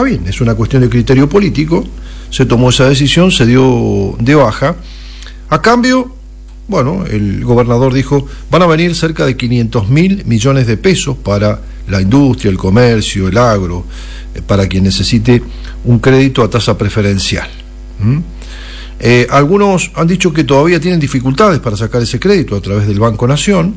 bien, es una cuestión de criterio político, se tomó esa decisión, se dio de baja. A cambio, bueno, el gobernador dijo, van a venir cerca de 500.000 millones de pesos para la industria, el comercio, el agro, para quien necesite un crédito a tasa preferencial. Algunos han dicho que todavía tienen dificultades para sacar ese crédito a través del Banco Nación.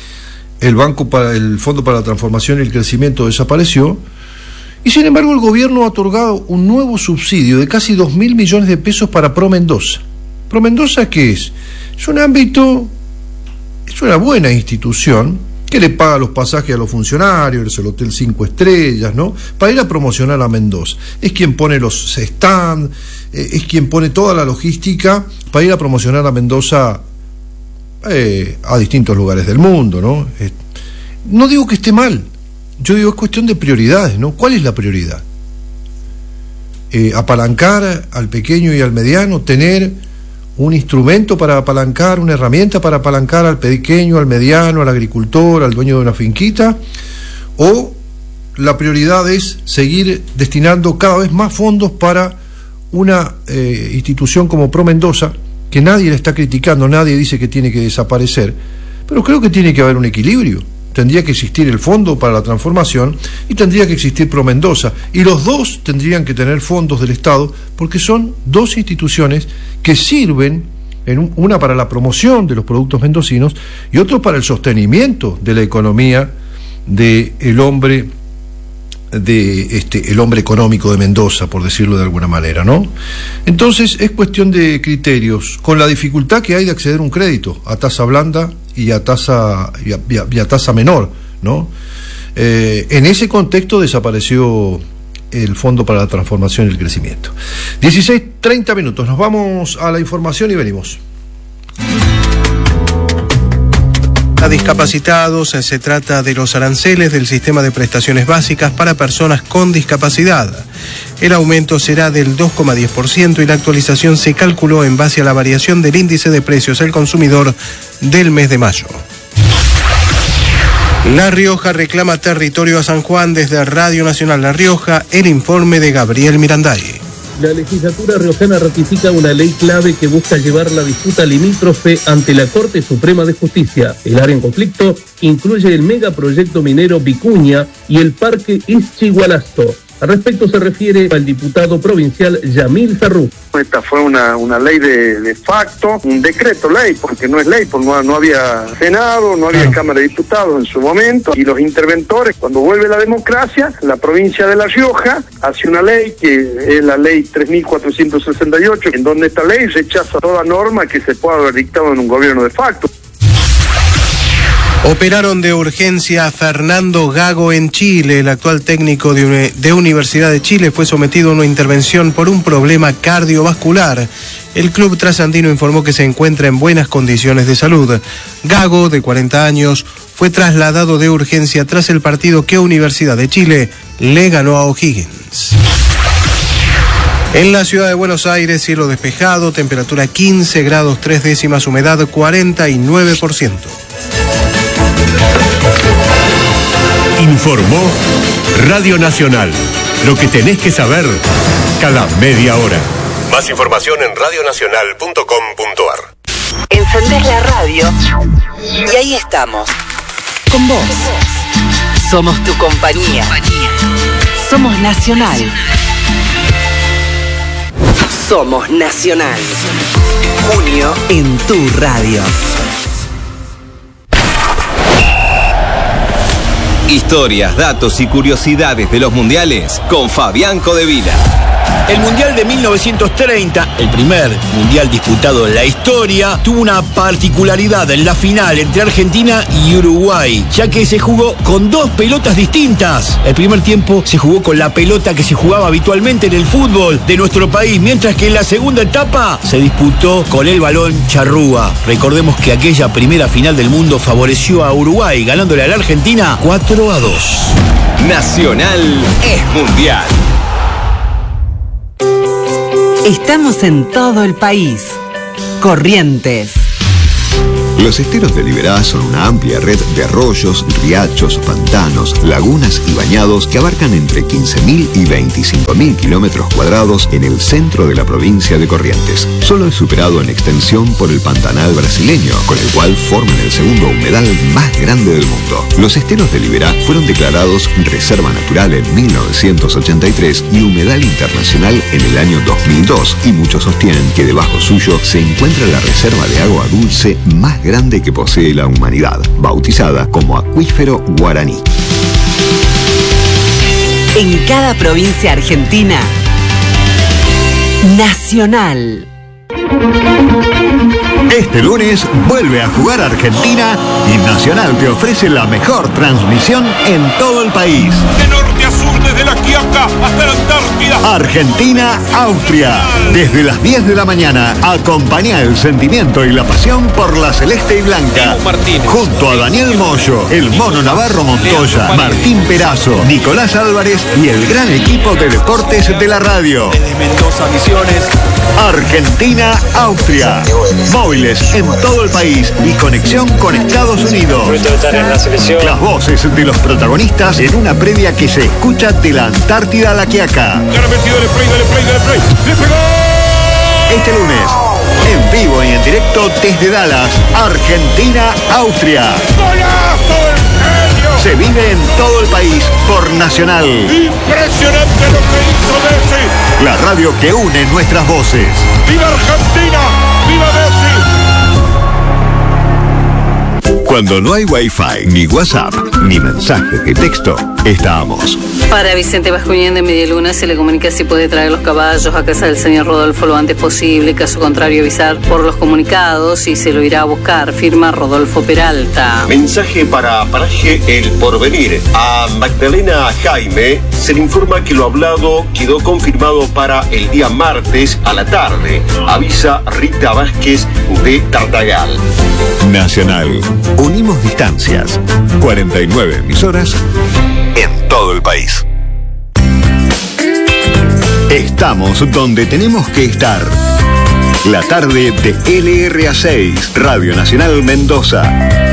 El Fondo para la Transformación y el Crecimiento desapareció, y sin embargo el gobierno ha otorgado un nuevo subsidio de casi 2.000 millones de pesos para Pro Mendoza. Pro Mendoza, ¿qué es? Es un ámbito, es una buena institución que le paga los pasajes a los funcionarios, es el Hotel 5 Estrellas, ¿no? Para ir a promocionar a Mendoza. Es quien pone los stands, es quien pone toda la logística para ir a promocionar a Mendoza a distintos lugares del mundo, ¿no? No digo que esté mal, yo digo es cuestión de prioridades, ¿no? ¿Cuál es la prioridad? Apalancar al pequeño y al mediano, tener un instrumento para apalancar, una herramienta para apalancar al pequeño, al mediano, al agricultor, al dueño de una finquita, o la prioridad es seguir destinando cada vez más fondos para una institución como Pro Mendoza, que nadie le está criticando, nadie dice que tiene que desaparecer, pero creo que tiene que haber un equilibrio. Tendría que existir el Fondo para la Transformación y tendría que existir Pro Mendoza, y los dos tendrían que tener fondos del Estado, porque son dos instituciones que sirven, una para la promoción de los productos mendocinos y otro para el sostenimiento de la economía del hombre, el hombre económico de Mendoza, por decirlo de alguna manera, ¿no? Entonces es cuestión de criterios, con la dificultad que hay de acceder a un crédito a tasa blanda y a tasa menor, ¿no? En ese contexto desapareció el Fondo para la Transformación y el Crecimiento. 16:30 minutos, nos vamos a la información y venimos. A discapacitados, se trata de los aranceles del sistema de prestaciones básicas para personas con discapacidad. El aumento será del 2,10% y la actualización se calculó en base a la variación del índice de precios al consumidor del mes de mayo. La Rioja reclama territorio a San Juan. Desde Radio Nacional La Rioja, el informe de Gabriel Miranday. La legislatura riojana ratifica una ley clave que busca llevar la disputa limítrofe ante la Corte Suprema de Justicia. El área en conflicto incluye el megaproyecto minero Vicuña y el parque Ischigualasto. Al respecto se refiere al diputado provincial Yamil Ferrú. Esta fue una ley de facto, un decreto ley, porque no es ley, porque no había Senado, no había Cámara de Diputados en su momento, y los interventores, cuando vuelve la democracia, la provincia de La Rioja hace una ley que es la ley 3.468, en donde esta ley rechaza toda norma que se pueda haber dictado en un gobierno de facto. Operaron de urgencia a Fernando Gago en Chile. El actual técnico de Universidad de Chile fue sometido a una intervención por un problema cardiovascular. El club trasandino informó que se encuentra en buenas condiciones de salud. Gago, de 40 años, fue trasladado de urgencia tras el partido que Universidad de Chile le ganó a O'Higgins. En la ciudad de Buenos Aires, cielo despejado, temperatura 15 grados 3 décimas, humedad 49%. Informó Radio Nacional. Lo que tenés que saber cada media hora. Más información en radionacional.com.ar. Encendés la radio y ahí estamos. Con vos. Somos tu compañía. Somos Nacional. Somos Nacional. Junio en tu radio. Historias, datos y curiosidades de los mundiales con Fabián Codevila. El Mundial de 1930, el primer mundial disputado en la historia, tuvo una particularidad en la final entre Argentina y Uruguay, ya que se jugó con dos pelotas distintas. El primer tiempo se jugó con la pelota que se jugaba habitualmente en el fútbol de nuestro país, mientras que en la segunda etapa se disputó con el balón charrúa. Recordemos que aquella primera final del mundo favoreció a Uruguay, ganándole a la Argentina 4-2. Nacional es mundial. Estamos en todo el país. Corrientes. Los esteros de Liberá son una amplia red de arroyos, riachos, pantanos, lagunas y bañados que abarcan entre 15.000 y 25.000 kilómetros cuadrados en el centro de la provincia de Corrientes. Solo es superado en extensión por el Pantanal brasileño, con el cual forman el segundo humedal más grande del mundo. Los esteros de Liberá fueron declarados Reserva Natural en 1983 y Humedal Internacional en el año 2002, y muchos sostienen que debajo suyo se encuentra la reserva de agua dulce más grande que posee la humanidad, bautizada como Acuífero Guaraní. En cada provincia argentina, Nacional. Este lunes vuelve a jugar Argentina y Nacional te ofrece la mejor transmisión en todo el país. De norte a sur, desde la Quiaca hasta la Antártida. Argentina-Austria. Desde las 10 de la mañana, acompaña el sentimiento y la pasión por la celeste y blanca. Junto a Daniel Moyo, el Mono Navarro Montoya, Martín Perazo, Nicolás Álvarez y el gran equipo de deportes de la radio. Desde Mendoza, Misiones. Argentina-Austria. Móviles en todo el país y conexión con Estados Unidos. Las voces de los protagonistas en una previa que se escucha de la Antártida a la Quiaca. Este lunes, en vivo y en directo desde Dallas, Argentina-Austria. Se vive en todo el país por Nacional. Impresionante lo que hizo Messi. La radio que une nuestras voces. ¡Viva Argentina! ¡Viva Messi! Cuando no hay Wi-Fi, ni WhatsApp, ni mensajes de texto, estamos. Para Vicente Bascuñán de Medialuna se le comunica si puede traer los caballos a casa del señor Rodolfo lo antes posible. Caso contrario, avisar por los comunicados y se lo irá a buscar. Firma Rodolfo Peralta. Mensaje para Paraje El Porvenir. A Magdalena Jaime se le informa que lo hablado quedó confirmado para el día martes a la tarde. Avisa Rita Vázquez de Tartagal. Nacional. Unimos distancias. 49 emisoras en todo el país. Estamos donde tenemos que estar. La tarde de LRA6, Radio Nacional Mendoza.